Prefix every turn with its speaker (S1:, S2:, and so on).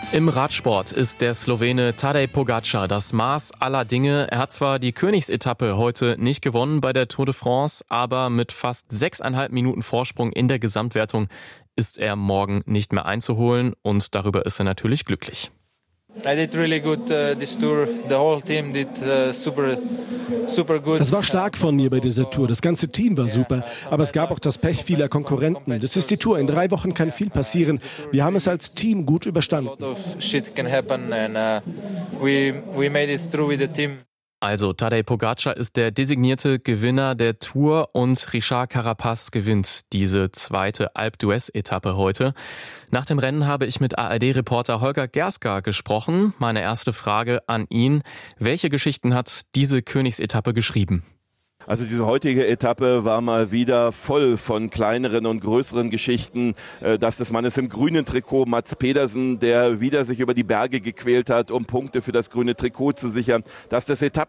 S1: Im Radsport ist der Slowene Tadej Pogačar das Maß aller Dinge. Er hat zwar die Königsetappe heute nicht gewonnen bei der Tour de France, aber mit fast 6,5 Minuten Vorsprung in der Gesamtwertung ist er morgen nicht mehr einzuholen und darüber ist er natürlich glücklich.
S2: I did really good this tour. The whole team did super good.
S3: Das war stark von mir bei dieser Tour. Das ganze Team war super. Aber es gab auch das Pech vieler Konkurrenten. Das ist die Tour. In 3 Wochen kann viel passieren. Wir haben es als Team gut überstanden.
S2: A lot of shit can happen and we made it through with the team.
S1: Also Tadej Pogačar ist der designierte Gewinner der Tour und Richard Carapaz gewinnt diese zweite Alpe d'Huez-Etappe heute. Nach dem Rennen habe ich mit ARD-Reporter Holger Gerska gesprochen. Meine erste Frage an ihn: Welche Geschichten hat diese Königsetappe geschrieben?
S4: Also diese heutige Etappe war mal wieder voll von kleineren und größeren Geschichten. Das des Mannes im grünen Trikot, Mads Pedersen, der wieder sich über die Berge gequält hat, um Punkte für das grüne Trikot zu sichern. Das des